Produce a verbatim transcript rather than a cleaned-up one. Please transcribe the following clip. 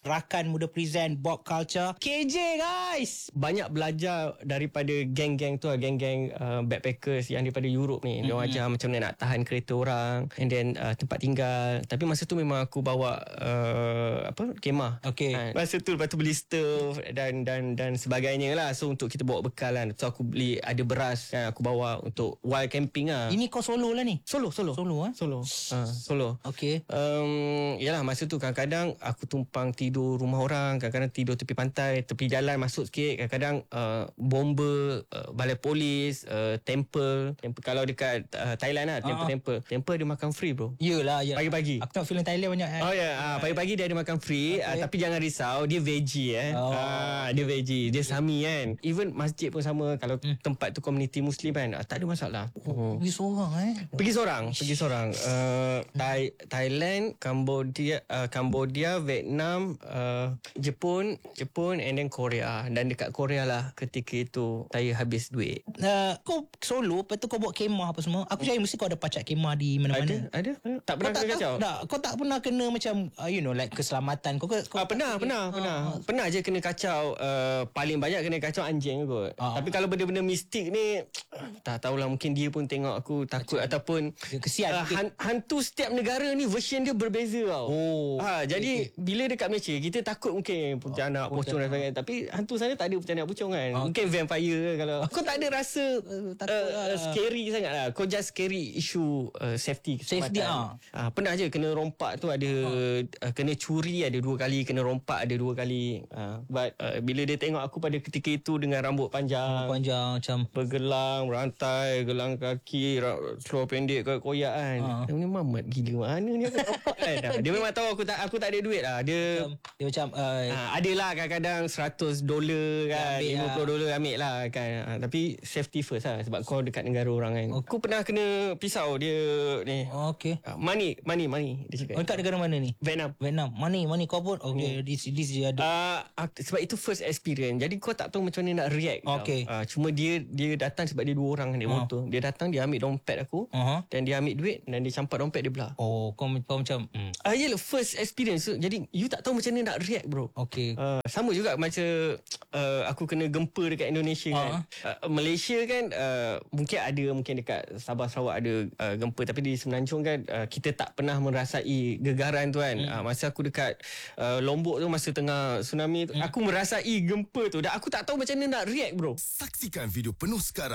Rakan Muda Present Bob Culture K J guys. Banyak belajar daripada geng-geng tu lah, geng-geng uh, backpackers yang daripada Europe ni. Dia mm-hmm. ajar macam mana nak tahan kereta orang, and then uh, tempat tinggal. Tapi masa tu memang aku bawa uh, apa kemah. Okay. Ha, masa tu lepas tu beli stove dan dan dan sebagainya lah. So untuk kita bawa bekal kan. So aku beli ada beras kan, aku bawa untuk wild camping lah. Ini kau solo lah ni? Solo, solo. Solo eh? Solo. Ha, solo. Okay. Um, yalah masa tu kadang-kadang aku tumpang tidur rumah orang, kadang-kadang tidur tepi pantai, tepi jalan masuk sikit, kadang-kadang uh, bomber, uh, balai polis, uh, temple. Temple kalau dekat uh, Thailand lah, temple, uh-huh. temple. Temple dia makan free bro. Yelah, yelah. Pagi-pagi. Aku tengok filem Thailand banyak eh. Oh ya, yeah. uh, pagi-pagi dia ada makan free, okay. uh, tapi jangan risau, dia veggie eh. Oh. Uh, dia veggie, dia sami kan. Even masjid pun sama, kalau hmm. tempat tu komuniti Muslim kan, uh, tak ada masalah. Oh, pergi seorang eh. Pergi seorang, pergi seorang. Uh, Thai, Thailand, Cambodia, uh, Cambodia, Vietnam, uh, Jepun, Jepun and then Korea. Dan dekat Korea lah ketika itu saya habis duit. Uh, kau solo, lepas tu kau bawa kemah apa semua. Aku percaya mesti kau ada pacak kemah di mana-mana. Ada, ada. ada. Tak pernah kau kena kacau? Tak, kau tak pernah kena macam uh, you know like keselamatan. Kau, kau ah, pernah, tak, pernah, uh, pernah. Uh, pernah je kena kacau. Uh, paling banyak kena kacau anjing kot. Uh, Tapi kalau benda-benda mistik ni tak tahulah, mungkin dia pun tengok aku takut macam, ataupun kesian. Uh, han, hantu setiap negara ni version dia berbeza tau. Oh. Ha, jadi okay. bila dekat Malaysia kita takut mungkin pontianak, oh, pocong dan sebagainya. Tapi hantu sana tak ada pontianak, pocong kan. Okay. Mungkin vampire kalau kau tak ada rasa uh, takut uh, lah. Scary sangat lah. Kau just scary issue uh, safety. Safety ah. Ha, pernah je kena rompak tu ada uh. Uh, kena curi ada dua kali, kena rompak ada dua kali. Uh, but uh, bila dia tengok aku pada ketika itu dengan rambut panjang, rambut panjang macam bergelang, rantai, gelang kaki, seluar pendek koyak kan. Uh. Dia ni mamat gila mana ni aku rompak kan. Dia memang tahu aku tak aku tak ada duit lah. Dia macam, dia macam uh, uh, adalah kadang-kadang seratus dolar kan, lima puluh dolar ambil lah kan. Uh, tapi safety first lah sebab kau dekat negara orang kan. Okay. Aku pernah kena pisau dia ni. Okay. Uh, money, money, money dia cakap. Oh, dekat negara mana ni? Vietnam. Vietnam. Money, money kau pun. Okay, hmm. this this dia ada. Uh, sebab itu first experience. Jadi kau tak tahu macam mana nak react. Okay. Uh, cuma dia dia datang sebab dia dua orang dia uh. motor. Dia datang, dia ambil dompet aku uh-huh. dan dia ambil duit dan dia campak dompet dia belah. Oh, kau, kau macam hmm. Ah, uh, yelah first experience. So, jadi you tak tahu macam mana nak react bro. Okay. Uh, sama juga macam uh, aku kena gempa dekat Indonesia uh-huh. kan. Uh, Malaysia kan uh, mungkin ada, mungkin dekat Sabah Sarawak ada uh, gempa, tapi di Semenanjung kan uh, kita tak pernah merasai gegaran tu kan. Hmm. Uh, masa aku dekat uh, Lombok tu masa tengah tsunami tu, hmm. aku merasai gempa tu dan aku tak tahu macam mana nak react bro. Saksikan video penuh sekarang